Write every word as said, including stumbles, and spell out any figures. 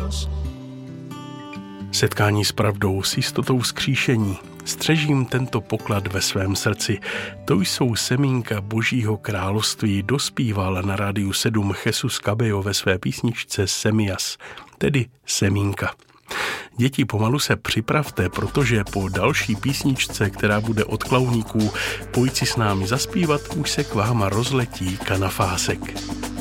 Setkání s pravdou, s jistotou vzkříšení. Střežím tento poklad ve svém srdci. To jsou semínka Božího království, dospíval na Rádiu sedm Jesus Cabello ve své písničce Semillas, tedy semínka. Děti, pomalu se připravte, protože po další písničce, která bude od Klauníků, pojď si s námi zaspívat, už se k vám rozletí kanafásek.